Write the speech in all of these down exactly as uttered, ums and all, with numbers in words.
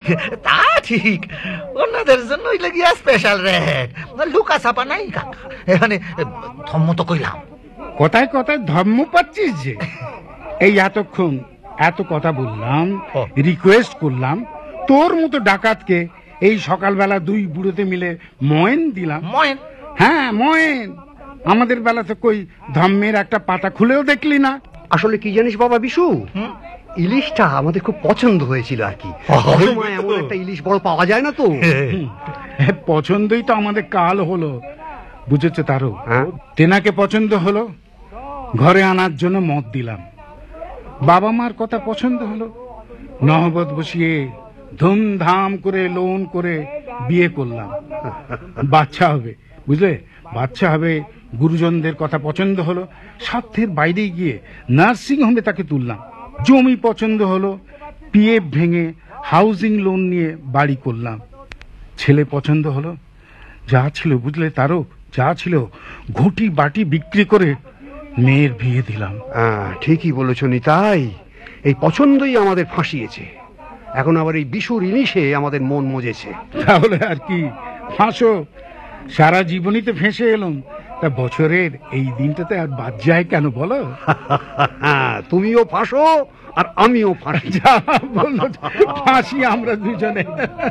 তা ঠিক, ওনাদের জন্য গিয়া স্পেশাল রেট, লুকা ছাপা নাই কাকা। এখানে ধর্ম তো কইলাম, কথায় কথায় ধর্ম পাচ্ছিস যে। এই এতক্ষণ এত কথা বললাম, রিকোয়েস্ট করলাম, তোর মতো ডাকাতকে এই সকালবেলা দুই বুড়োতে মিলে ময়েন দিলাম। ময়েন? হ্যাঁ ময়েন। আমাদের বেলাতে কই ধর্মের একটা পাতা খুলেও দেখলি না। আসলে কি জানিস বাবা বিশু, ইলিশটা আমাদের খুব পছন্দ হয়েছিল আর কি। এমন একটা ইলিশ বড় পাওয়া যায় না তো। পছন্দই তো আমাদের কাল হলো, বুঝেছে তারও। টেনাকে পছন্দ হলো, ঘরে আনার জন্য মত দিলাম। বাবা মার কথা পছন্দ হলো, নহবত বসিয়ে ধুমধাম করে লোন করে বিয়ে করলাম। বাচ্চা হবে, বুঝলে, বাচ্চা হবে। গুরুজনদের কথা পছন্দ হলো, স্বার্থের বাইরে গিয়ে নার্সিং হোমে তাকে তুললাম। জমি পছন্দ হলো, পিএফ ভেঙে হাউজিং লোন নিয়ে বাড়ি করলাম। ছেলে পছন্দ হলো, যা ছিল বুঝলে তারও, যা ছিল ঘটি বাটি বিক্রি করে মেয়ের বিয়ে দিলাম। ঠিকই বলেছ নিতাই, এই পছন্দই আমাদের ফাঁসিয়েছে। এখন আবার এই বিশুর ইলিশে আমাদের মন মজেছে। তাহলে আর কি, ফাঁসো। সারা জীবনীতে ফেঁসে এলাম, তা বছরের এই দিনটাতে আর বাদ যায় কেন বলো? তুমিও ফাঁসো আর আমিও ফাঁসি। যা বললো, ফাঁসি আমরা দুজনে।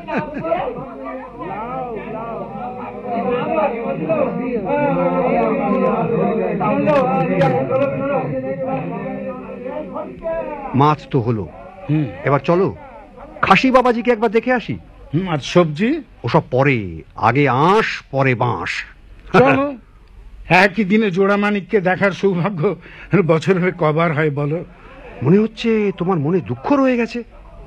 মাছ তো হলো, এবার চলো খাসি বাবাজিকে একবার দেখে আসি। আর সবজি ওসব পরে, আগে আঁশ পরে বাঁশ। চলো। একই দিনে জোড়া মানিককে দেখার সৌভাগ্য বছরে কবার হয় বলো? মনে হচ্ছে তোমার মনে দুঃখ রয়ে গেছে।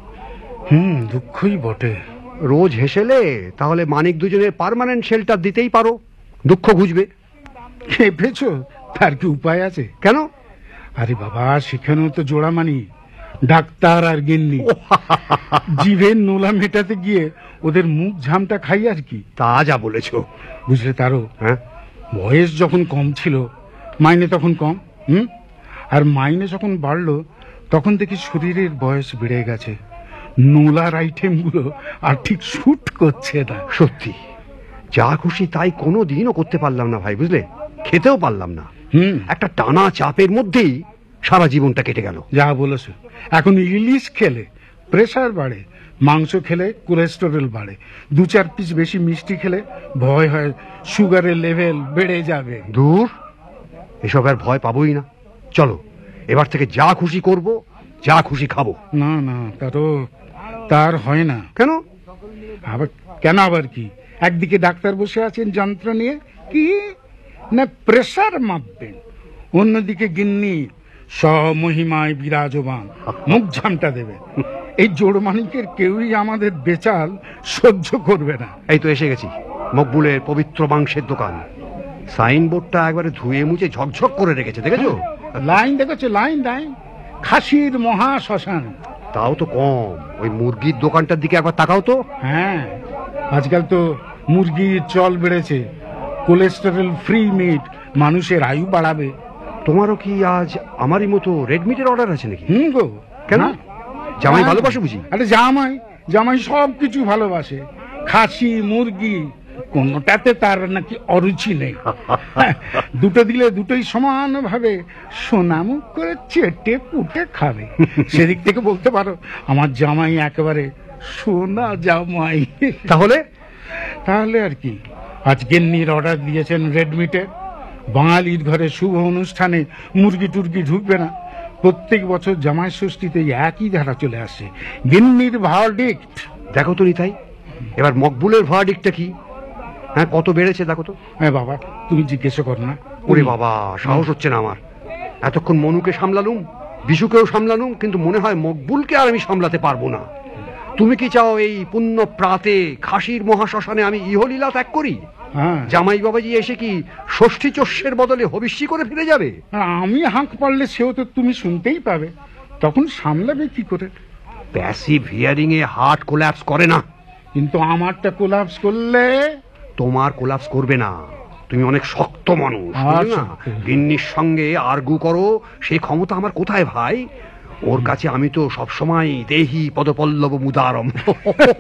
হুম, দুঃখই বটে। রোজ হেসেলে তাহলে মানিক দুজনের পার্মানেন্ট শেল্টার দিতেই পারো, দুঃখ ঘুচবে। খেপেছো? তার কি উপায় আছে? কেন? আরে বাবা, সেখানেও তো জোড়া মানি, ডাক্তার আর গিন্নি। জিভের নোলা মেটাতে গিয়ে ওদের মুখ ঝামটা খাই আর কি। তা যা বলেছো। বুঝলে তারও, হ্যাঁ, বয়স যখন কম ছিল মাইনে তখন কম, হুম আর মাইনে যখন বাড়লো তখন দেখি শরীরের বয়স বেড়ে গেছে, নোলার আইটেম গুলো আর ঠিক শুট করছে না। সত্যি, যা খুশি তাই কোনো দিনও করতে পারলাম না ভাই, বুঝলে, খেতেও পারলাম না। হুম একটা টানা চাপের মধ্যেই সারা জীবনটা কেটে গেল। যা বলেছো, এখন ইলিশ খেলে প্রেসার বাড়ে, মাংস খেলে কোলেস্টেরল বাড়ে, দু চার পিস বেশি মিষ্টি খেলে ভয় হয় সুগারের লেভেল বেড়ে যাবে। দূর, এসব আর ভয় পাবোই না। চলো, এবার থেকে যা খুশি করব, যা খুশি খাবো। না না, তারও তার হয় না। কেন? আবার কেন আবার কি? একদিকে ডাক্তার বসে আছেন যন্ত্র নিয়ে, কি না প্রেসার মাপবেন, অন্যদিকে গিন্নি স্বমহিমায় বিরাজমান, মুখ ঝামটা দেবে। এই জোড়মানিকের কেউই আমাদের বেচাল সহ্য করবে না। এই তো এসে গেছি, মকবুলের পবিত্র মাংসের দোকান। সাইনবোর্ডটা একবারে ধুয়ে মুছে ঝকঝক করে রেখেছে, দেখেছো? লাইন দেখেছো? লাইন লাইন, খাসির মহা শ্মশান। তাও তো কম, ওই মুরগির দোকানটার দিকে একবার তাকাও তো। হ্যাঁ, আজকাল তো মুরগির চল বেড়েছে, কোলেস্টেরল ফ্রি মিট, মানুষের আয়ু বাড়াবে। তোমারও কি আজ আমারই মতো রেড মিটের অর্ডার আছে নাকি? হুম গো। কেন? জামাই ভালোবাসে বুঝি? আরে জামাই জামাই সব কিছু ভালোবাসে, খাসি মুরগি কোনটাতে তার নাকি অরুচি নেই। দুটো দিলে দুটোই সমান ভাবে সোনামুখ করে চেটে পুটে খাবে। সেদিক থেকে বলতে পারো আমার জামাই একেবারে সোনা জামাই। তাহলে তাহলে আর কি, আজ গিন্নির অর্ডার দিয়েছেন রেডমিটের। বাঙালির ঘরে শুভ অনুষ্ঠানে মুরগি টুরগি ঢুকবে না। প্রত্যেক বছর জামাই ষষ্ঠীতে একই ধারা চলে আসে, গিন্নির ভার্ডিক্ট। দেখো তো নিতাই, এবার মকবুলের ভার্ডিক্টটা কি? হ্যাঁ, কত বেড়েছে দেখো তো। হ্যাঁ বাবা, তুমি জিজ্ঞেস করো না। ওরে বাবা, সাহস হচ্ছে না আমার। এতক্ষণ মনুকে সামলালুম, বিশুকেও সামলালুম, কিন্তু মনে হয় মকবুলকে আর আমি সামলাতে পারবো না। তুমি কি চাও এই পুণ্য প্রাতে খাসির মহাশ্মশানে আমি ইহলীলা ত্যাগ করি? জামাই বাবাজি এসে কি ষষ্ঠী চস্যের বদলে হবিষ্যি করে ফিরে যাবে? আমি হাঁক পারলে সেও তো তুমি শুনতেই পাবে, তখন সামলাবে কি করে? প্যাসিভ হিয়ারিং এ হার্ট কোল্যাপস করে না। কিন্তু আমারটা কোল্যাপস করলে? তোমার কোল্যাপস করবে না, তুমি অনেক শক্ত মানুষ। গিন্নির সঙ্গে আর্গু করো, সেই ক্ষমতা আমার কোথায় ভাই? ওর কাছে আমি তো সবসময় দেহি পদপল্লব মুদারম।